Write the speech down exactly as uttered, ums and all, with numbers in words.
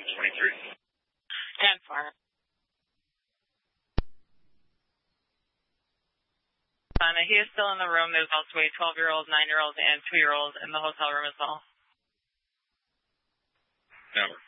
twenty-three. ten four. Uh, he is still in the room. There's also a twelve-year-old, nine-year-old, and two-year-old in the hotel room as well. Number.